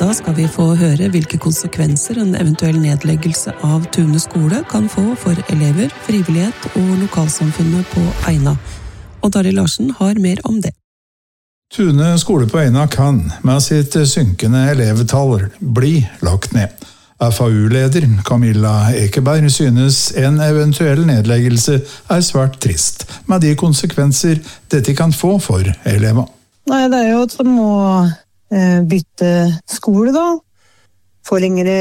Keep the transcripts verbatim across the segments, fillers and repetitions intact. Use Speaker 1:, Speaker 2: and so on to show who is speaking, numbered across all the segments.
Speaker 1: Da skal vi få høre hvilke konsekvenser en eventuell nedleggelse av Tune skole kan få for elever, frivillighet og lokalsamfunnet på Eina. Og Dari Larsen har mer om det.
Speaker 2: Tune skole på Eina kan, med sitt synkende elevtall, bli lagt ned. F A U-leder Camilla Ekeberg synes en eventuell nedleggelse er svært trist, med de konsekvenser dette kan få for elever.
Speaker 3: Nei, det er jo at de må eh, bytte skole da, få lengre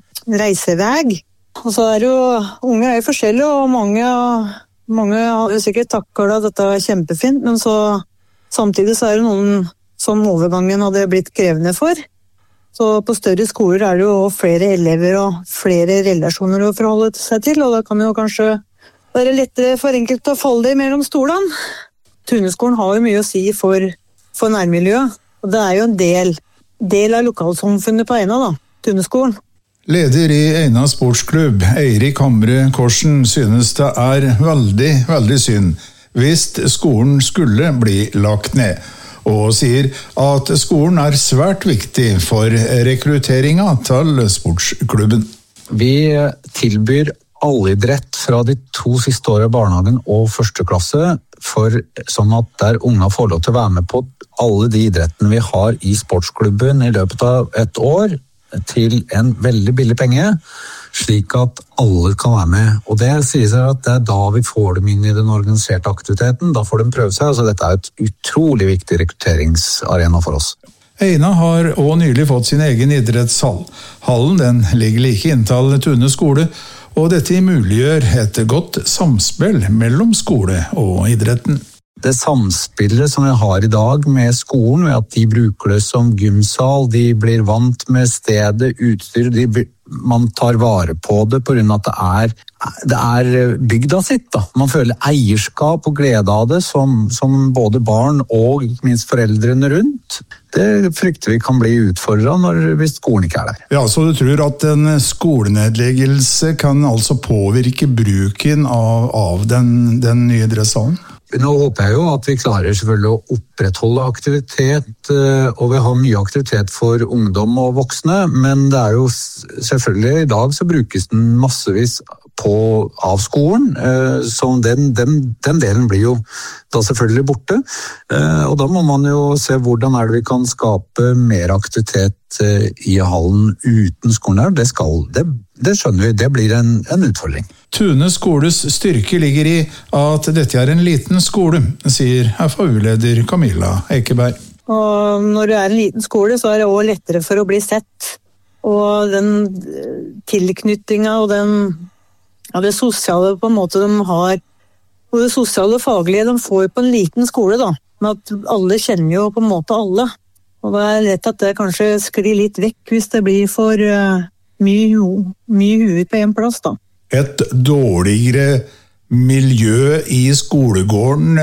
Speaker 3: reiseveg. Og så er jo, unge er jo forskjellige, og mange, mange har jo sikkert takket at dette er kjempefint, men så samtidig så er det noen som overgangen hadde blitt krevende for. Så på større skoler er det jo flere elever og flere relasjoner å forholde seg til, og da kan det jo kanskje være lettere for enkelte å falle mellom stolene. Tuneskolen har jo mye å si for, for nærmiljøet, og det er jo en del, del av lokalsamfunnet på Eina, da, Tuneskolen.
Speaker 2: Leder i Eina sportsklubb, Eirik Hamre Korsen, synes det er veldig, veldig synd hvis skolen skulle bli lagt ned, og sier at skolen er svært viktig for rekrutteringen til sportsklubben.
Speaker 4: Vi tilbyr allidrett fra de to siste årene i barnehagen og første klasse, for sånn at der unga får lov til å være med på alle de idrettene vi har i sportsklubben i løpet av et år, til en veldig billig penge, slik at alle kan være med. Og det sier seg at det er da vi får dem inn i den organiserte aktiviteten, da får de prøve seg, så dette er et utrolig viktig rekrutteringsarena for oss.
Speaker 2: Eina har også nylig fått sin egen idrettshall. Hallen den ligger like inntil Tune skole, og dette muliggjør et godt samspill mellom skole og idretten.
Speaker 4: Det samspillet som vi har i dag med skolen, ved at de bruker det som gymsal, de blir vant med stedet, utstyr, de, man tar vare på det på grunn av at det er, det er bygda sitt. Da. Man føler eierskap og glede av det som, som både barn og ikke minst foreldrene rundt. Det frykter vi kan bli utfordret når, hvis skolen ikke er der.
Speaker 2: Ja, så du tror at en skolenedleggelse kan altså påvirke bruken av, av den, den nye idrettshallen?
Speaker 4: Nå håper jeg jo at vi klarer selvfølgelig å opprettholde aktivitet, og vi har mye aktivitet for ungdom og voksne, men det er jo selvfølgelig i dag så brukes den massevis på, av skolen, så den, den, den delen blir jo da selvfølgelig borte, og da må man jo se hvordan er det vi kan skape mer aktivitet i hallen uten skolen her. Det skal, det, det skjønner vi, det blir en, en utfordring.
Speaker 2: Tune skoles styrke ligger i at dette er en liten skole, sier F A U-leder Camilla Ekeberg.
Speaker 3: Og når det er en liten skole, så er det også lettere for å bli sett. Og den tilknytningen og den, ja, det sosiale på en måte de har, og det sosiale og faglige de får på en liten skole, da. Men at alle kjenner jo på en måte alle. Og det er lett at det kanskje sklir litt vekk hvis det blir for uh, mye, mye huet på en plass, da.
Speaker 2: Et dårligere miljø i skolegården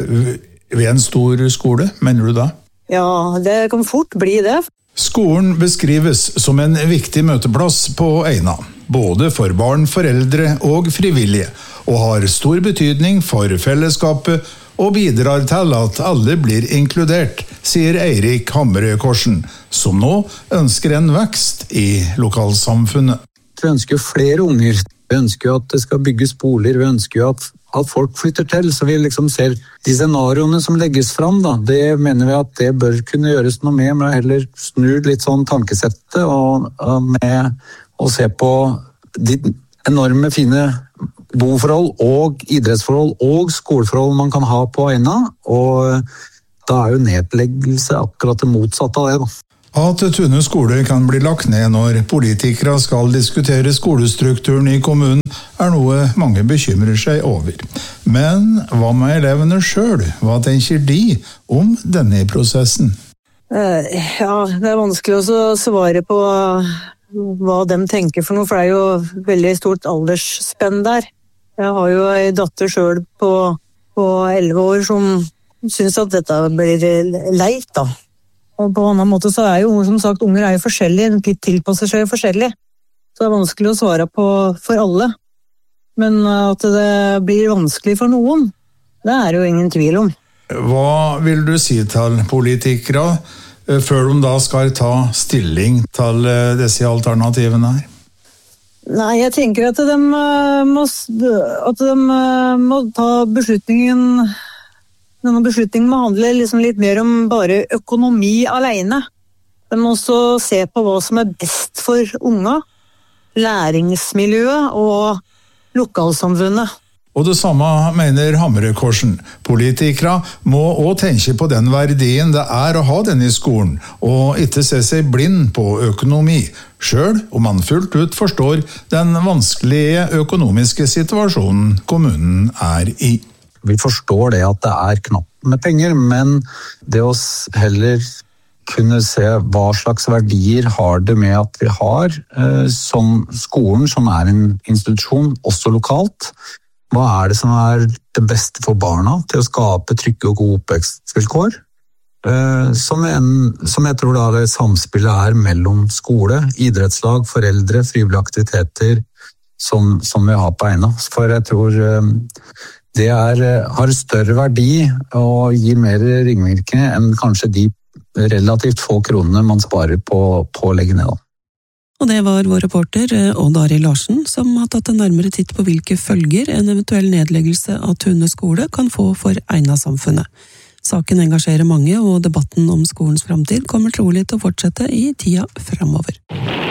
Speaker 2: ved en stor skole, mener du da?
Speaker 3: Ja, det kan fort bli det.
Speaker 2: Skolen beskrives som en viktig møteplass på Eina, både for barn, foreldre og frivillige, og har stor betydning for fellesskapet og bidrar til at alle blir inkludert, sier Eirik Hamre Korsen, som nå ønsker en vekst i lokalsamfunnet.
Speaker 4: Vi ønsker flere unger. Vi ønsker jo at det skal bygges boliger, vi ønsker jo at, at folk flytter til, så vi liksom ser de scenarioene som legges fram, da, det mener vi at det bør kunne gjøres noe med, men heller snur litt sånn tankesettet, og, og med å se på de enorme fine boforhold og idrettsforhold og skoleforhold man kan ha på Eina, og da er jo nedleggelse akkurat det motsatte av det, da.
Speaker 2: At Tune skole kan bli lagt ned når politikere skal diskutere skolestrukturen i kommunen, er noe mange bekymrer seg over. Men hva med elevene selv? Hva tenker de om denne prosessen?
Speaker 3: Ja, det er vanskelig å svare på hva de tenker for noe, for det er jo veldig stort aldersspenn der. Jeg har jo en datter selv på, på elleve år som synes at dette blir leit, da. Og på en annen måte så er jo, som sagt, unger er jo forskjellige, de tilpasser seg forskjellig. Så det er vanskelig å svare på for alle. Men at det blir vanskelig for noen, det er jo ingen tvil om.
Speaker 2: Hva vil du si til politikere før de da skal ta stilling til disse alternativene her?
Speaker 3: Nei, jeg tenker at de må, at de må ta beslutningen. Denne beslutningen må handle liksom litt mer om bare økonomi alene. De må også se på hva som er best for unga, læringsmiljøet og lokalsamfunnet.
Speaker 2: Og det samme mener Hamrekorsen. Politikere må også tenke på den verdien det er å ha den i skolen, og ikke se seg blind på økonomi, selv om man fullt ut forstår den vanskelige økonomiske situasjonen kommunen er i.
Speaker 4: Vi forstår det at det er knapt med penger, men det å heller kunne se hva slags verdier har det med at vi har eh, som skolen, som er en institusjon, også lokalt. Hva er det som er det beste for barna til å skape trygge og gode oppvekstvilkår? Eh, som, en, som jeg tror da det samspillet er mellom skole, idrettslag, foreldre, frivillige aktiviteter som, som vi har på Eina. For jeg tror eh, det er, har større verdi og gir mer ringvirkninger enn kanskje de relativt få kronene man sparer på, på å legge ned.
Speaker 1: Og det var vår reporter Odd Arild Larsen som har tatt en nærmere titt på hvilke følger en eventuell nedleggelse av Tune skole kan få for Eina-samfunnet. Saken engasjerer mange, og debatten om skolens framtid kommer trolig til å fortsette i tida fremover.